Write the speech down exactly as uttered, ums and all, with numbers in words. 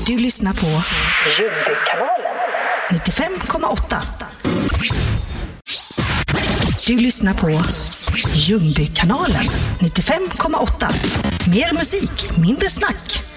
Du lyssnar på Ljungbykanalen nittiofem komma åtta. Du lyssnar på Ljungbykanalen nittiofem komma åtta. Mer musik, mindre snack.